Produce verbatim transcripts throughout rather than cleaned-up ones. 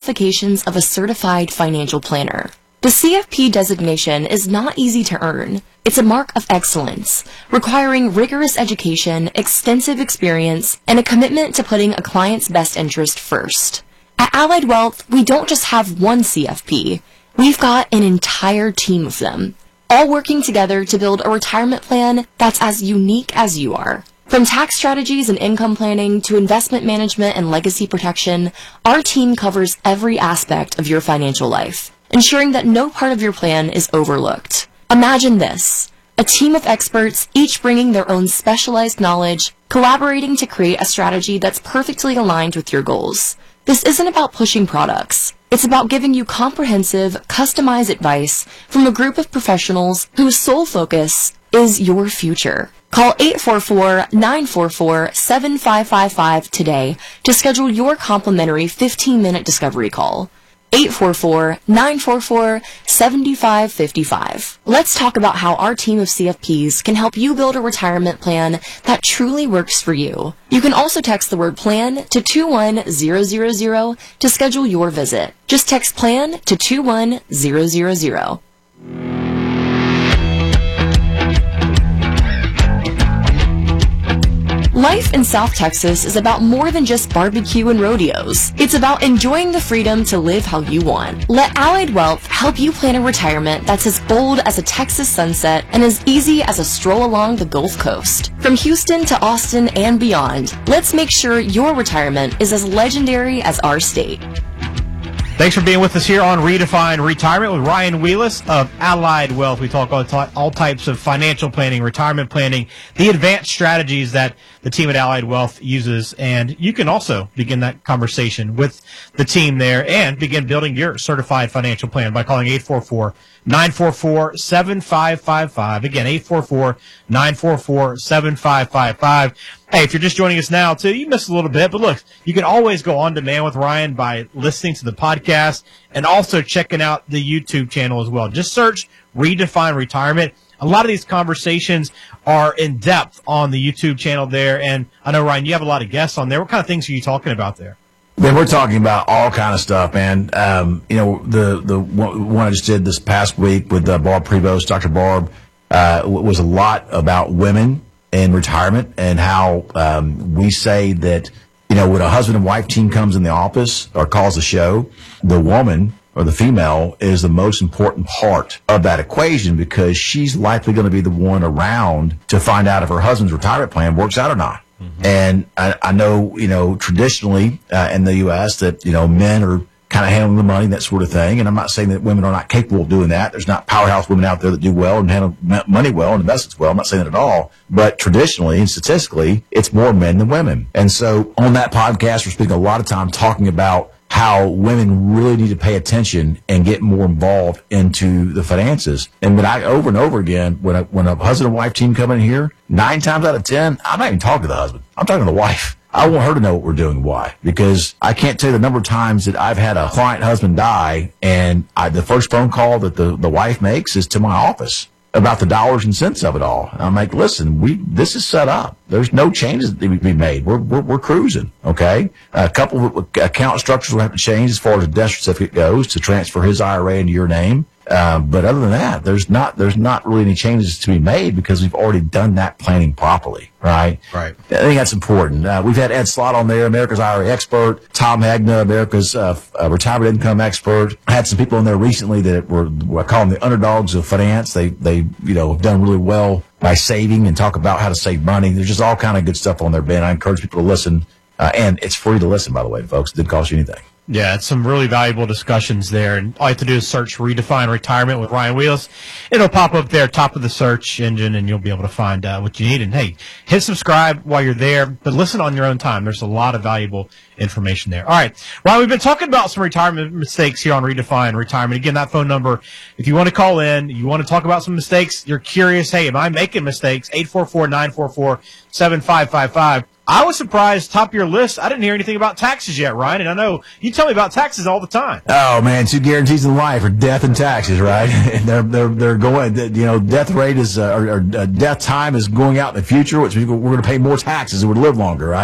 qualifications of a certified financial planner. The C F P designation is not easy to earn. It's a mark of excellence, requiring rigorous education, extensive experience, and a commitment to putting a client's best interest first. At Allied Wealth, we don't just have one C F P. We've got an entire team of them, all working together to build a retirement plan that's as unique as you are. From tax strategies and income planning to investment management and legacy protection, our team covers every aspect of your financial life, ensuring that no part of your plan is overlooked. Imagine this: a team of experts, each bringing their own specialized knowledge, collaborating to create a strategy that's perfectly aligned with your goals. This isn't about pushing products. It's about giving you comprehensive, customized advice from a group of professionals whose sole focus is your future. Call eight four four, nine four four, seven five five five today to schedule your complimentary fifteen minute discovery call. eight four four, nine four four, seven five five five. Let's talk about how our team of C F Ps can help you build a retirement plan that truly works for you. You can also text the word PLAN to two one zero zero zero to schedule your visit. Just text PLAN to two one zero zero zero. Life in South Texas is about more than just barbecue and rodeos. It's about enjoying the freedom to live how you want. Let Allied Wealth help you plan a retirement that's as bold as a Texas sunset and as easy as a stroll along the Gulf Coast. From Houston to Austin and beyond, let's make sure your retirement is as legendary as our state. Thanks for being with us here on Redefine Retirement with Ryan Wheelis of Allied Wealth. We talk all, all types of financial planning, retirement planning, the advanced strategies that the team at Allied Wealth uses. And you can also begin that conversation with the team there and begin building your certified financial plan by calling eight four four, nine four four, seven five five five. Again, eight four four, nine four four, seven five five five. Hey, if you're just joining us now, too, you missed a little bit. But look, you can always go on demand with Ryan by listening to the podcast and also checking out the YouTube channel as well. Just search Redefine Retirement. A lot of these conversations are in depth on the YouTube channel there. And I know, Ryan, you have a lot of guests on there. What kind of things are you talking about there? Man, we're talking about all kind of stuff, man. Um, you know, the the one I just did this past week with uh, Barb Prevost, Doctor Barb, uh, was a lot about women in retirement and how um, we say that, you know, when a husband and wife team comes in the office or calls the show, the woman or the female is the most important part of that equation because she's likely going to be the one around to find out if her husband's retirement plan works out or not. Mm-hmm. And I, I know, you know, traditionally uh, in the U S that, you know, men are kind of handling the money, that sort of thing. And I'm not saying that women are not capable of doing that. There's not powerhouse women out there that do well and handle money well and investments well. I'm not saying that at all. But traditionally and statistically, it's more men than women. And so on that podcast, we're spending a lot of time talking about how women really need to pay attention and get more involved into the finances. And when I, over and over again, when a, when a husband and wife team come in here, nine times out of ten, I'm not even talking to the husband. I'm talking to the wife. I want her to know what we're doing. Why? Because I can't tell you the number of times that I've had a client husband die, and I, the first phone call that the, the wife makes is to my office about the dollars and cents of it all. And I'm like, listen, we this is set up. There's no changes that need to be made. We're we're, we're cruising, okay? A couple of account structures will have to change as far as the death certificate goes to transfer his I R A into your name. Uh, but other than that, there's not there's not really any changes to be made because we've already done that planning properly, right? Right. I think that's important. Uh, we've had Ed Slott on there, America's I R A expert, Tom Hagna, America's uh, uh, retirement income expert. I had some people on there recently that were, I call them the underdogs of finance. They they you know have done really well by saving and talk about how to save money. There's just all kind of good stuff on there, Ben. I encourage people to listen, uh, and it's free to listen, by the way, folks. It didn't cost you anything. Yeah, it's some really valuable discussions there. And all you have to do is search Redefine Retirement with Ryan Wheelis. It'll pop up there, top of the search engine, and you'll be able to find uh, what you need. And, hey, hit subscribe while you're there, but listen on your own time. There's a lot of valuable information there. All right, Ryan, we've been talking about some retirement mistakes here on Redefine Retirement. Again, that phone number, if you want to call in, you want to talk about some mistakes, you're curious, hey, am I making mistakes? eight four four, nine four four, seven five five five. I was surprised, top of your list, I didn't hear anything about taxes yet, Ryan, and I know you tell me about taxes all the time. Oh, man, two guarantees in life are death and taxes, right? And they're, they're, they're going, you know, death rate is, uh, or, or uh, death time is going out in the future, which means we're going to pay more taxes and we'll live longer, right?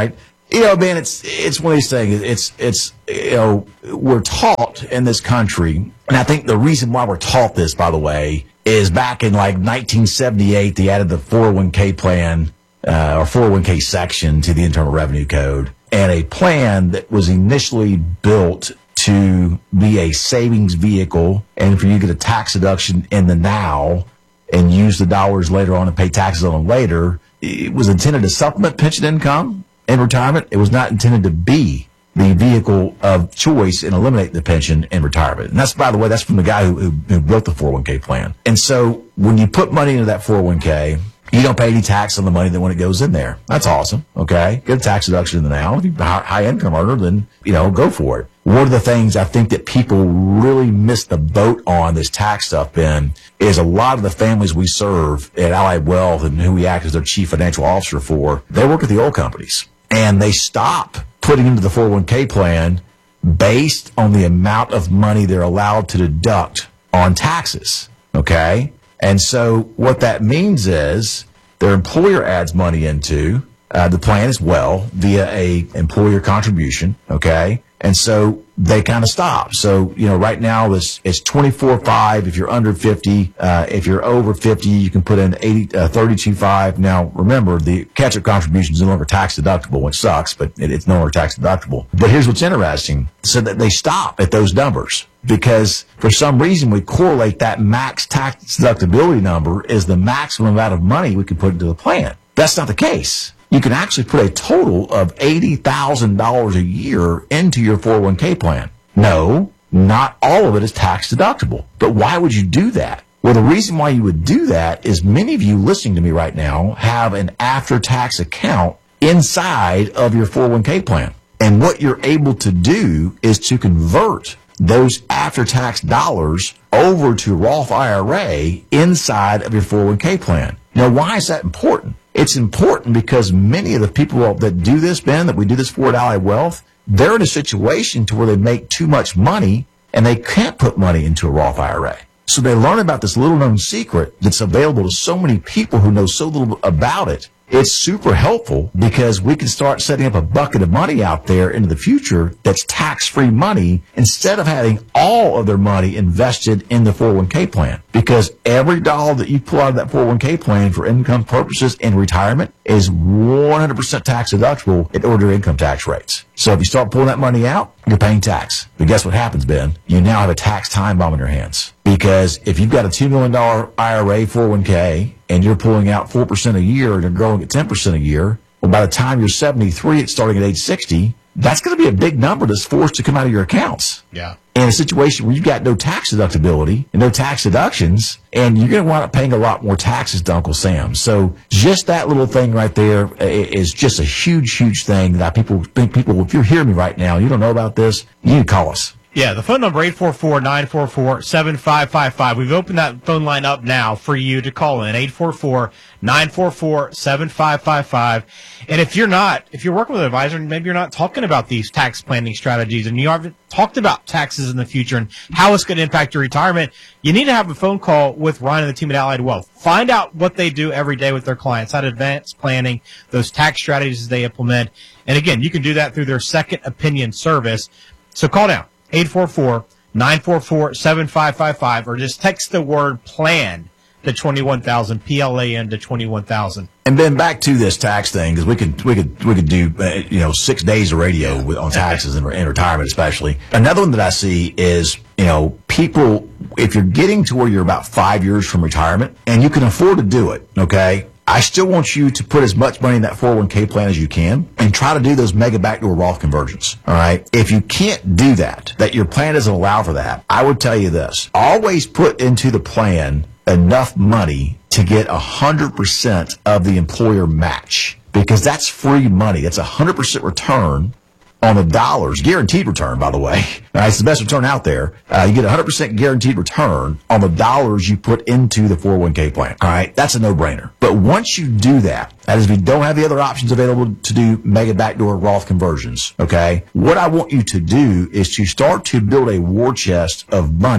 You know, man, it's it's one of these things. It's it's you know, we're taught in this country, and I think the reason why we're taught this, by the way, is back in like nineteen seventy-eight, they added the four oh one k plan uh, or four oh one k section to the Internal Revenue Code, and a plan that was initially built to be a savings vehicle, and for you to get a tax deduction in the now and use the dollars later on and pay taxes on them later. It was intended to supplement pension income in retirement. It was not intended to be the vehicle of choice and eliminate the pension in retirement. And that's, by the way, that's from the guy who, who, who built the four oh one k plan. And so when you put money into that four oh one k, you don't pay any tax on the money that when it goes in there. That's awesome. Okay. Get a tax deduction in the now. If you're a high income earner, then, you know, go for it. One of the things I think that people really miss the boat on this tax stuff, Ben, is a lot of the families we serve at Allied Wealth and who we act as their chief financial officer for, they work at the oil companies. And they stop putting into the four oh one k plan based on the amount of money they're allowed to deduct on taxes. Okay? And so what that means is their employer adds money into uh, the plan as well via a employer contribution. Okay? And so they kind of stop. So, you know, right now it's, it's twenty-four five if you're under fifty. Uh, if you're over fifty, you can put in eighty, uh, thirty-two five. Now, remember, the catch-up contribution is no longer tax deductible, which sucks, but it, it's no longer tax deductible. But here's what's interesting. So that they stop at those numbers because for some reason we correlate that max tax deductibility number as the maximum amount of money we can put into the plan. That's not the case. You can actually put a total of eighty thousand dollars a year into your four oh one k plan. No, not all of it is tax deductible. But why would you do that? Well, the reason why you would do that is many of you listening to me right now have an after-tax account inside of your four oh one k plan. And what you're able to do is to convert those after-tax dollars over to Roth I R A inside of your four oh one k plan. Now, why is that important? It's important because many of the people that do this, Ben, that we do this for at Allied Wealth, they're in a situation to where they make too much money and they can't put money into a Roth I R A. So they learn about this little known secret that's available to so many people who know so little about it. It's super helpful because we can start setting up a bucket of money out there into the future that's tax-free money instead of having all of their money invested in the four oh one k plan. Because every dollar that you pull out of that four oh one k plan for income purposes in retirement is one hundred percent tax deductible at ordinary income tax rates. So if you start pulling that money out, you're paying tax. But guess what happens, Ben? You now have a tax time bomb in your hands. Because if you've got a two million dollars I R A four oh one k and you're pulling out four percent a year and you're growing at ten percent a year, well, by the time you're seventy-three, it's starting at age sixty, that's going to be a big number that's forced to come out of your accounts. Yeah. In a situation where you've got no tax deductibility and no tax deductions, and you're going to wind up paying a lot more taxes to Uncle Sam. So just that little thing right there is just a huge, huge thing that people think people, if you're hearing me right now, you don't know about this, you need to call us. Yeah, the phone number, eight four four, nine four four, seven five five five. We've opened that phone line up now for you to call in, eight four four, nine four four, seven five five five. And if you're not, if you're working with an advisor, and maybe you're not talking about these tax planning strategies, and you haven't talked about taxes in the future and how it's going to impact your retirement, you need to have a phone call with Ryan and the team at Allied Wealth. Find out what they do every day with their clients, how to advance planning, those tax strategies they implement. And again, you can do that through their Second Opinion service. So call down. eight four four, nine four four, seven five five five, or just text the word PLAN to twenty-one thousand, P L A N to twenty-one thousand. And then back to this tax thing, because we could we could we could do uh, you know six days of radio with, on taxes and in retirement especially. Another one that I see is you know people, if you're getting to where you're about five years from retirement and you can afford to do it, okay. I still want you to put as much money in that four oh one k plan as you can and try to do those mega backdoor Roth conversions. All right. If you can't do that, that your plan doesn't allow for that, I would tell you this. Always put into the plan enough money to get one hundred percent of the employer match because that's free money. That's a one hundred percent return on the dollars, guaranteed return, by the way. All right, it's the best return out there. Uh, you get a one hundred percent guaranteed return on the dollars you put into the four oh one k plan. All right, that's a no-brainer. But once you do that, that is if you don't have the other options available to do mega backdoor Roth conversions, okay, what I want you to do is to start to build a war chest of money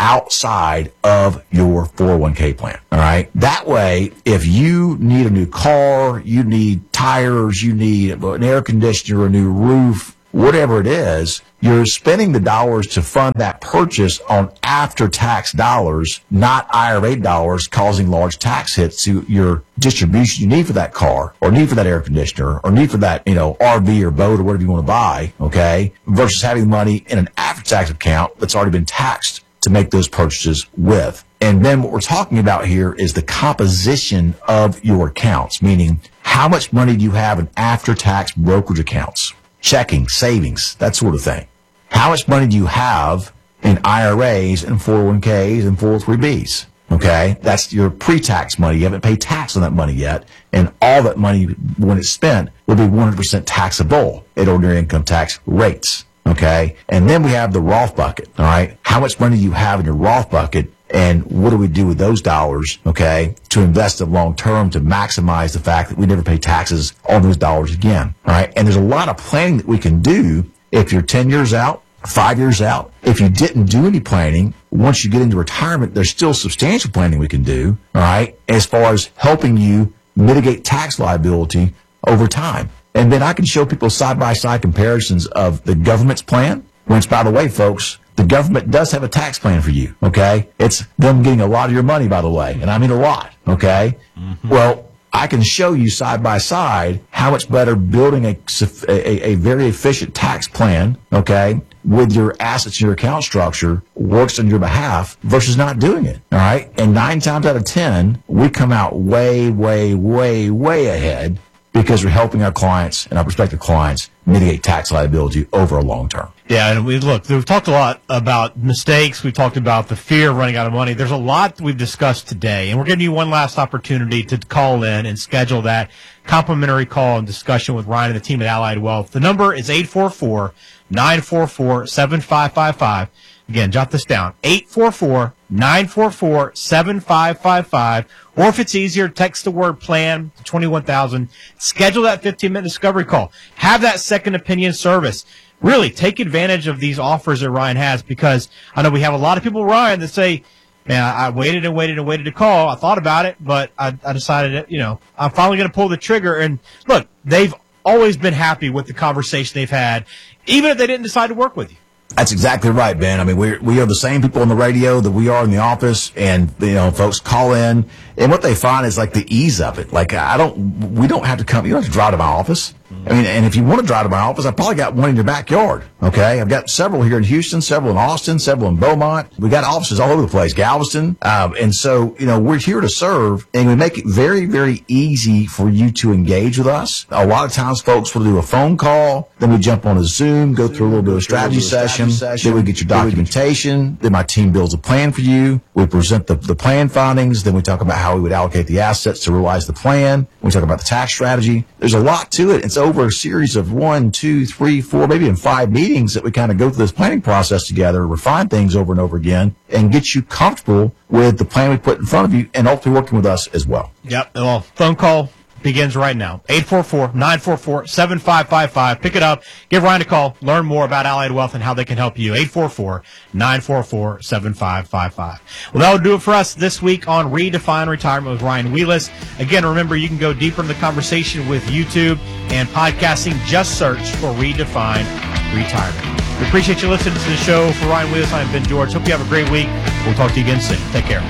outside of your four oh one k plan. All right. That way, if you need a new car, you need tires, you need an air conditioner, a new roof, whatever it is, you're spending the dollars to fund that purchase on after-tax dollars, not I R A dollars, causing large tax hits to your distribution you need for that car, or need for that air conditioner, or need for that, you know, R V or boat or whatever you want to buy, okay, versus having money in an after-tax account that's already been taxed to make those purchases with. And then what we're talking about here is the composition of your accounts, meaning how much money do you have in after-tax brokerage accounts, checking, savings, that sort of thing. How much money do you have in I R As and four oh one k's and four oh three b's? Okay, that's your pre-tax money. You haven't paid tax on that money yet, and all that money, when it's spent, will be one hundred percent taxable at ordinary income tax rates. Okay, and then we have the Roth bucket. All right, how much money do you have in your Roth bucket, and what do we do with those dollars? Okay, to invest them long term to maximize the fact that we never pay taxes on those dollars again. All right, and there's a lot of planning that we can do if you're ten years out. Five years out. If you didn't do any planning, once you get into retirement, there's still substantial planning we can do, all right, as far as helping you mitigate tax liability over time. And then I can show people side-by-side comparisons of the government's plan, which, by the way, folks, the government does have a tax plan for you, okay? It's them getting a lot of your money, by the way, and I mean a lot, okay? Mm-hmm. Well, I can show you side by side how much better building a, a, a very efficient tax plan, okay, with your assets and your account structure works on your behalf versus not doing it, all right? And nine times out of ten, we come out way, way, way, way ahead because we're helping our clients and our prospective clients mitigate tax liability over a long term. Yeah, and we look, we've talked a lot about mistakes. We've talked about the fear of running out of money. There's a lot we've discussed today, and we're giving you one last opportunity to call in and schedule that complimentary call and discussion with Ryan and the team at Allied Wealth. The number is eight four four, nine four four, seven five five five. Again, jot this down, eight four four, nine four four, seven five five five. Or if it's easier, text the word plan to twenty-one thousand. Schedule that fifteen-minute discovery call. Have that second opinion service. Really, take advantage of these offers that Ryan has, because I know we have a lot of people, Ryan, that say, man, I waited and waited and waited to call. I thought about it, but I, I decided, that, you know, I'm finally going to pull the trigger. And look, they've always been happy with the conversation they've had, even if they didn't decide to work with you. That's exactly right, Ben. I mean, we we are the same people on the radio that we are in the office, and you know, folks call in, and what they find is like the ease of it. Like, I don't, we don't have to come. You don't have to drive to my office. I mean, and if you want to drive to my office, I probably got one in your backyard. Okay, I've got several here in Houston, several in Austin, several in Beaumont. We got offices all over the place, Galveston, um, and so you know, we're here to serve, and we make it very, very easy for you to engage with us. A lot of times, folks will do a phone call, then we jump on a Zoom, go through a little bit of strategy session. Then we get your documentation. Then my team builds a plan for you. We present the, the plan findings. Then we talk about how we would allocate the assets to realize the plan. We talk about the tax strategy. There's a lot to it. It's over a series of one, two, three, four, maybe even five meetings that we kind of go through this planning process together, refine things over and over again, and get you comfortable with the plan we put in front of you, and ultimately working with us as well. Yep. Well, phone call begins right now. eight four four, nine four four, seven five five five. Pick it up. Give Ryan a call. Learn more about Allied Wealth and how they can help you. eight four four, nine four four, seven five five five. Well, that will do it for us this week on Redefine Retirement with Ryan Wheelis. Again, remember, you can go deeper in the conversation with YouTube and podcasting. Just search for Redefine Retirement. We appreciate you listening to the show. For Ryan Wheelis, I'm Ben George. Hope you have a great week. We'll talk to you again soon. Take care.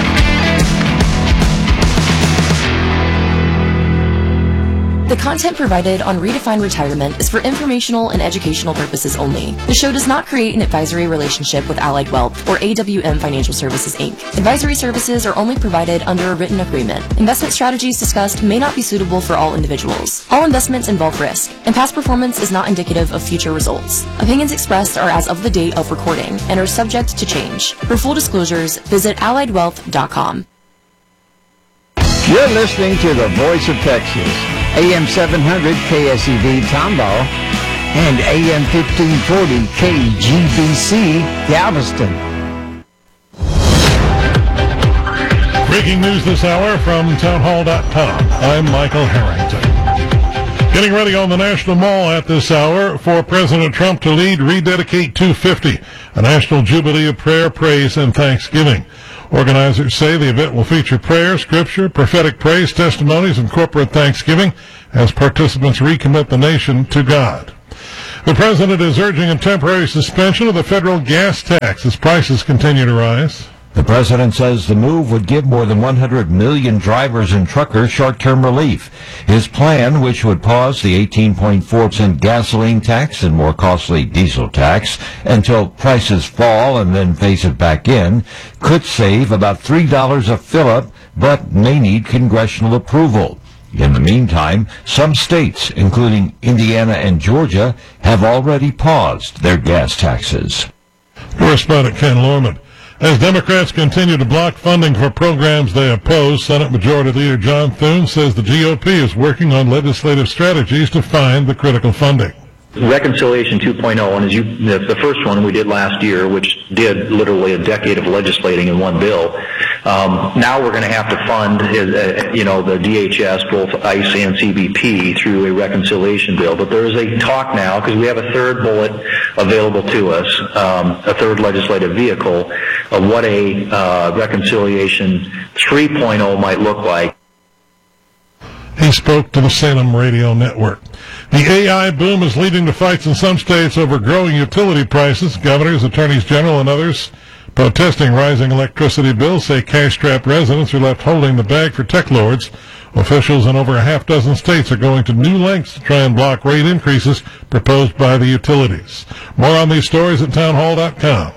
The content provided on Redefine Retirement is for informational and educational purposes only. The show does not create an advisory relationship with Allied Wealth or A W M Financial Services, Incorporated. Advisory services are only provided under a written agreement. Investment strategies discussed may not be suitable for all individuals. All investments involve risk, and past performance is not indicative of future results. Opinions expressed are as of the date of recording and are subject to change. For full disclosures, visit allied wealth dot com. You're listening to the Voice of Texas, A M seven hundred K S E V Tomball and A M fifteen forty K G B C Galveston. Breaking news this hour from townhall dot com. I'm Michael Harrington. Getting ready on the National Mall at this hour for President Trump to lead Rededicate two fifty, a national jubilee of prayer, praise, and thanksgiving. Organizers say the event will feature prayer, scripture, prophetic praise, testimonies, and corporate thanksgiving as participants recommit the nation to God. The president is urging a temporary suspension of the federal gas tax as prices continue to rise. The president says the move would give more than one hundred million drivers and truckers short-term relief. His plan, which would pause the eighteen point four percent gasoline tax and more costly diesel tax until prices fall and then phase it back in, could save about three dollars a fill-up, but may need congressional approval. In the meantime, some states, including Indiana and Georgia, have already paused their gas taxes. Correspondent Ken Lorman. As Democrats continue to block funding for programs they oppose, Senate Majority Leader John Thune says the G O P is working on legislative strategies to find the critical funding. Reconciliation two point oh, and as you, the first one we did last year, which did literally a decade of legislating in one bill. Um, now we're going to have to fund, uh, you know, the D H S, both ICE and C B P, through a reconciliation bill. But there is a talk now, because we have a third bullet available to us, um, a third legislative vehicle, of what a uh, reconciliation three point oh might look like. He spoke to the Salem Radio Network. The A I boom is leading to fights in some states over growing utility prices. Governors, attorneys general, and others protesting rising electricity bills say cash-strapped residents are left holding the bag for tech lords. Officials in over a half dozen states are going to new lengths to try and block rate increases proposed by the utilities. More on these stories at townhall dot com.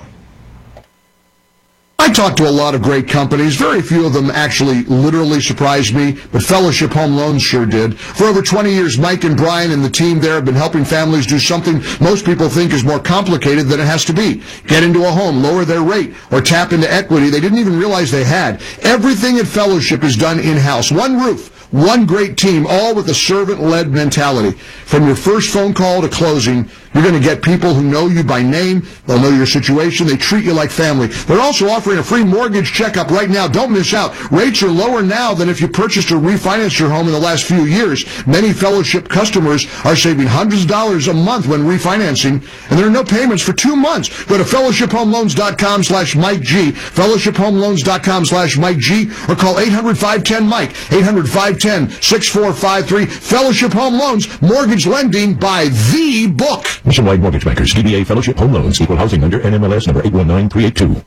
I talked to a lot of great companies. Very few of them actually literally surprised me, but Fellowship Home Loans sure did. For over twenty years, Mike and Brian and the team there have been helping families do something most people think is more complicated than it has to be. Get into a home, lower their rate, or tap into equity they didn't even realize they had. Everything at Fellowship is done in-house. One roof, one great team, all with a servant-led mentality. From your first phone call to closing, you're going to get people who know you by name. They'll know your situation. They treat you like family. They're also offering a free mortgage checkup right now. Don't miss out. Rates are lower now than if you purchased or refinanced your home in the last few years. Many Fellowship customers are saving hundreds of dollars a month when refinancing, and there are no payments for two months. Go to fellowship home loans dot com slash Mike G, fellowship home loans dot com slash Mike G, or call eight hundred, five one zero, Mike, eight hundred, five one zero, six four five three. Fellowship Home Loans, mortgage lending by the book. Nationwide Mortgage Bankers, D B A Fellowship Home Loans, equal housing under N M L S number eight one nine three eight two.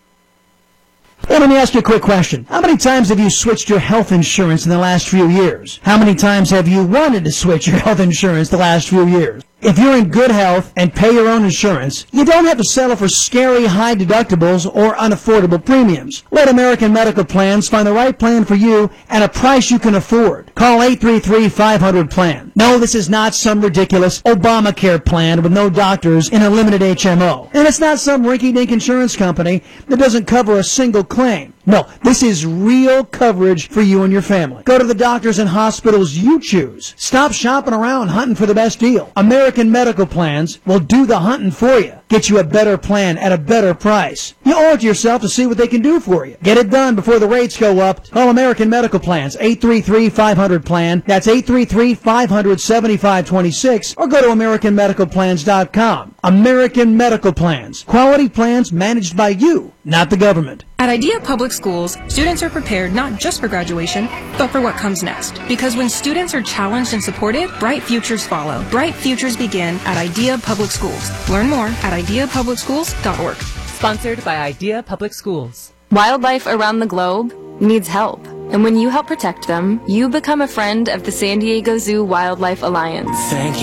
Well, let me ask you a quick question. How many times have you switched your health insurance in the last few years? How many times have you wanted to switch your health insurance the last few years? If you're in good health and pay your own insurance, you don't have to settle for scary high deductibles or unaffordable premiums. Let American Medical Plans find the right plan for you at a price you can afford. Call eight three three, five hundred, plan. No, this is not some ridiculous Obamacare plan with no doctors and a limited H M O. And it's not some rinky-dink insurance company that doesn't cover a single claim. No, this is real coverage for you and your family. Go to the doctors and hospitals you choose. Stop shopping around hunting for the best deal. American Medical Plans will do the hunting for you. Get you a better plan at a better price. You owe it to yourself to see what they can do for you. Get it done before the rates go up. Call American Medical Plans, eight three three, five hundred, plan. That's eight three three, five hundred, seventy-five twenty-six, or go to american medical plans dot com. American Medical Plans. Quality plans managed by you, not the government. At Idea Public Schools, students are prepared not just for graduation, but for what comes next. Because when students are challenged and supported, bright futures follow. Bright futures begin at Idea Public Schools. Learn more at idea public schools dot org. Sponsored by Idea Public Schools. Wildlife around the globe needs help. And when you help protect them, you become a friend of the San Diego Zoo Wildlife Alliance. Thank you.